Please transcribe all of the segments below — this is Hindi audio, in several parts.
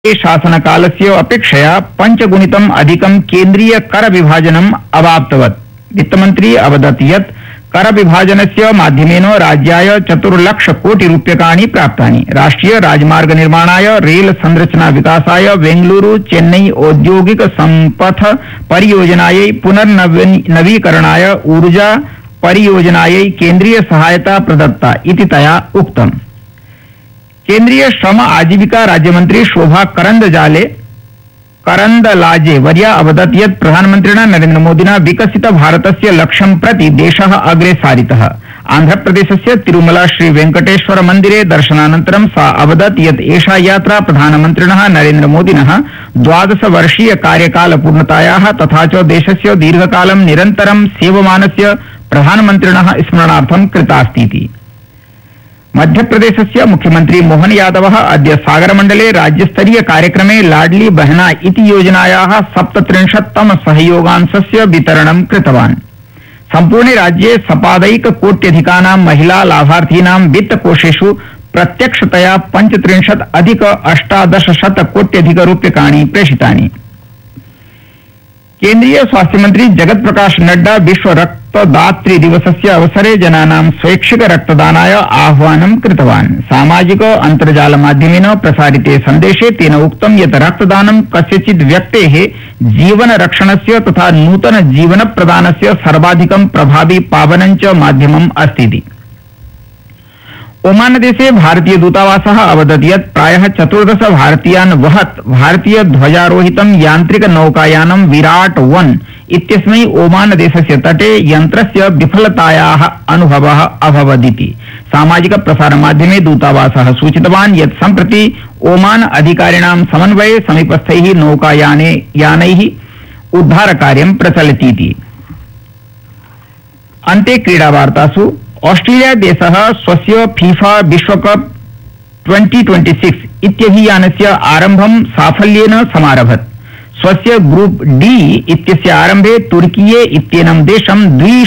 शासनकालस्य अपेक्षया पञ्चगुणितम् अधिकं केन्द्रीय कर विभाजनम् अवाप्तवत्। वित्तमन्त्री अवदत् यत् कर विभाजनस्य माध्यमेन राज्याय 4 लाख कोटि रूप्यकाणि प्राप्तानि। राष्ट्रिय राजमार्ग निर्माणाय, रेल संरचना विकासाय, बेंगलुरु चेन्नई औद्योगिक संपथ परियोजनायै, पुनर्नवीकरणाय, ऊर्जा परियोजनायै केन्द्रीय सहायता प्रदत्ता इति तया उक्तम्। केन्द्रीय श्रम आजीविका राज्यमंत्री शोभा करंदलाजे वर्या अवदत् यत् प्रधानमन्त्रिणा नरेन्द्र मोदिना विकसित भारतस्य लक्ष्यं प्रति देशः अग्रे सारितः। आन्ध्रप्रदेशस्य तिरुमला श्री वेंकटेश्वर मन्दिरे दर्शनानन्तरं सा अवदत् यत् एषा यात्रा प्रधानमन्त्रिणः नरेन्द्र मोदिनः 12 वर्षीय कार्यकालपूर्णतायाः तथा च देशस्य दीर्घकालं निरन्तरं सेवमानस्य प्रधानमन्त्रिणः स्मरणार्थं कृतास्तीति। मध्यप्रदेशस्य मुख्यमंत्री मोहन यादवः अद्य सागरमण्डले राज्यस्तरीय कार्यक्रमे लाडली बहना इति योजनायाः 37तम सहयोगांशस्य वितरणं कृतवान्। सम्पूर्णे राज्ये सपादैककोट्यधिकानां महिला लाभार्थीनां वित्तकोषेषु प्रत्यक्षतया 35 कोट्यधिक रूप्यकाणि प्रेषितानि। केन्द्रीय स्वास्थ्य मंत्री जगत प्रकाश नड्डा विश्व रक्तदातृ दिवसस्य अवसरे जनानां स्वैच्छिक रक्तदानाय आह्वानं कृतवान्। सामाजिक अन्तर्जाल माध्यमेन प्रसारिते सन्देशे तेन उक्तं यत् रक्तदानं कस्यचित् व्यक्तेः जीवन रक्षणस्य तथा नूतन जीवन प्रदानस्य सर्वाधिकं प्रभावी पावनं च माध्यमम् अस्ति। ओमान देशे भारतीय दूतावासः अवदत् यत् प्रायः 14 भारतीयान् वहत् भारतीय ध्वजारोहितं यान्त्रिक नौकायानं विराट 1 इत्यस्मै ओमान देशस्य तटे यन्त्रस्य विफलतायाः अनुभवः अभवदिति। सामाजिक प्रसार माध्यमे दूतावासः सूचितवान् यत् सम्प्रति ओमान अधिकारिणां समन्वये समीपस्थैः नौकायानैः उद्धारकार्यं प्रचलतीति। अन्ते क्रीडावार्तासु ऑस्ट्रेलिया देशः स्वस्य फीफा विश्वकप 2026 इत्यभियानस्य आरम्भं साफल्येन समारभत। स्वस्य ग्रुप डी इत्यस्य आरम्भे तुर्कीये इत्येनं देशं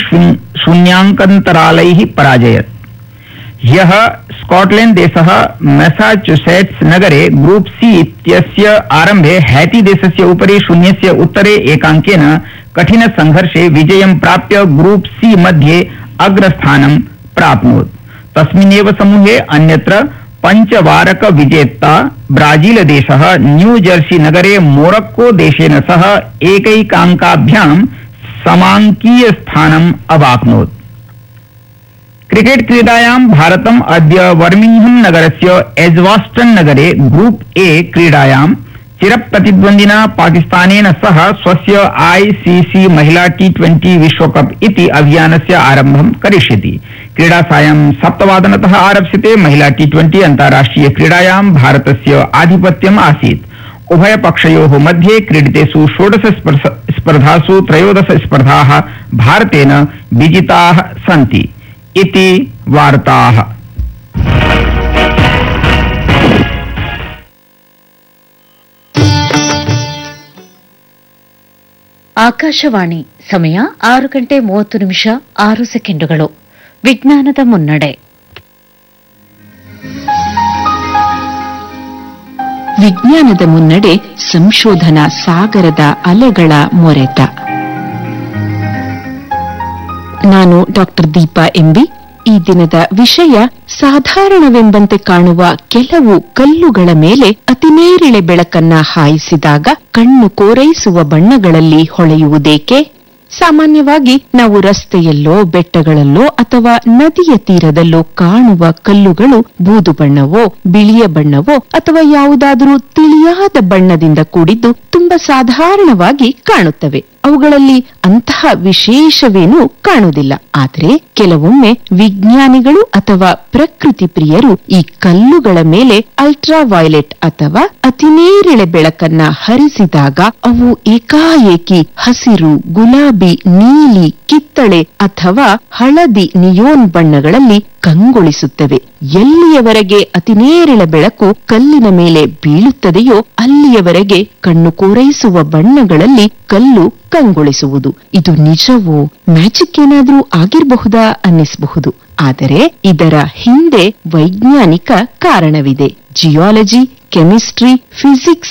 2-0 पराजयत्। ह्यः स्कॉटलैंड देशः मैसाचुसेट्स नगरे ग्रुप सी इत्यस्य आरम्भे हैती देशस्य उपरि 0-1 कठिन संघर्षे विजयं प्राप्य ग्रुप सी मध्ये अग्रस्थानं प्राप्नोत्। तस्मिन्नेव समूहे अन्यत्र पंचवारक विजेता ब्राजील देशः न्यू जर्सी नगरे मोरक्को देशेन सह एकैकाङ्काभ्यां समाङ्कीय स्थानम् अवाप्नोत्। क्रिकेट क्रीडायां भारतम् अद्य बर्मिंघम नगरस्य एजवास्टन नगरे ग्रुप ए क्रीडायां चिरप्रतिद्वन्द्विना पाकिस्तानेन सह स्वस्य आईसीसी महिला T20 विश्वकप इति अभियानस्य आरम्भं करिष्यति। क्रीडा सायं 7:00 आरप्स्यते। महिला T20 अन्ताराष्ट्रिय क्रीडायां भारतस्य आधिपत्यम् आसीत्। उभयपक्षयोः मध्ये क्रीडितेषु 16 स्पर्धासु 13 स्पर्धाः भारतेन विजिताः सन्ति इति वार्ताः। ಆಕಾಶವಾಣಿ ಸಮಯ 6:30 ವಿಜ್ಞಾನದ ಮುನ್ನಡೆ. ವಿಜ್ಞಾನದ ಮುನ್ನಡೆ ಸಂಶೋಧನಾ ಸಾಗರದ ಅಲೆಗಳ ಮೊರೆತ. ನಾನು ಡಾಕ್ಟರ್ ದೀಪಾ ಎಂಬಿ. ಈ ದಿನದ ವಿಷಯ ಸಾಧಾರಣವೆಂಬಂತೆ ಕಾಣುವ ಕೆಲವು ಕಲ್ಲುಗಳ ಮೇಲೆ ಅತಿನೇರಿಳೆ ಬೆಳಕನ್ನ ಹಾಯಿಸಿದಾಗ ಕಣ್ಣು ಕೋರೈಸುವ ಬಣ್ಣಗಳಲ್ಲಿ ಹೊಳೆಯುವುದೇಕೆ? ಸಾಮಾನ್ಯವಾಗಿ ನಾವು ರಸ್ತೆಯಲ್ಲೋ ಬೆಟ್ಟಗಳಲ್ಲೋ ಅಥವಾ ನದಿಯ ತೀರದಲ್ಲೋ ಕಾಣುವ ಕಲ್ಲುಗಳು ಬೂದು ಬಣ್ಣವೋ ಬಿಳಿಯ ಬಣ್ಣವೋ ಅಥವಾ ಯಾವುದಾದರೂ ತಿಳಿಯಾದ ಬಣ್ಣದಿಂದ ಕೂಡಿದ್ದು ತುಂಬಾ ಸಾಧಾರಣವಾಗಿ ಕಾಣುತ್ತವೆ. ಅವುಗಳಲ್ಲಿ ಅಂತಹ ವಿಶೇಷವೇನೂ ಕಾಣುವುದಿಲ್ಲ. ಆದರೆ ಕೆಲವೊಮ್ಮೆ ವಿಜ್ಞಾನಿಗಳು ಅಥವಾ ಪ್ರಕೃತಿ ಪ್ರಿಯರು ಈ ಕಲ್ಲುಗಳ ಮೇಲೆ ಅಲ್ಟ್ರಾ ವೈಲೆಟ್ ಅಥವಾ ಅತಿನೇರಿಳೆ ಬೆಳಕನ್ನ ಹರಿಸಿದಾಗ ಅವು ಏಕಾಏಕಿ ಹಸಿರು, ಗುಲಾಬಿ, ನೀಲಿ, ಕಿತ್ತಳೆ ಅಥವಾ ಹಳದಿ ನಿಯೋನ್ ಬಣ್ಣಗಳಲ್ಲಿ ಕಂಗೊಳಿಸುತ್ತವೆ. ಎಲ್ಲಿಯವರೆಗೆ ಅತಿನೇರಿಳೆ ಬೆಳಕು ಕಲ್ಲಿನ ಮೇಲೆ ಬೀಳುತ್ತದೆಯೋ ಅಲ್ಲಿಯವರೆಗೆ ಕಣ್ಣು ಕೋರೈಸುವ ಬಣ್ಣಗಳಲ್ಲಿ ಕಲ್ಲು ಕಂಗೊಳಿಸುವುದು. ಇದು ನಿಜವೋ, ಮ್ಯಾಜಿಕ್ ಏನಾದ್ರೂ ಆಗಿರಬಹುದಾ ಅನ್ನಿಸಬಹುದು. ಆದರೆ ಇದರ ಹಿಂದೆ ವೈಜ್ಞಾನಿಕ ಕಾರಣವಿದೆ. Geology, chemistry, physics